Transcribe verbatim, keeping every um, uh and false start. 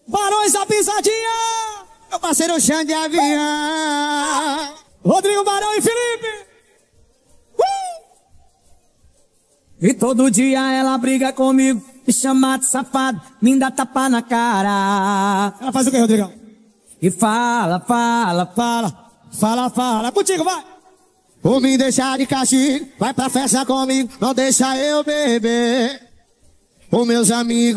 Barões da Pisadinha. Meu parceiro Xande de Avião. Rodrigo Barão e Felipe. Uh! E todo dia ela briga comigo, me chama de safado, me dá tapa na cara. Ela faz o que, Rodrigão? E fala, fala, fala, fala, fala. Contigo, vai. Ou me deixar de castigo, vai pra festa comigo, não deixa eu beber. Ô meus amigos.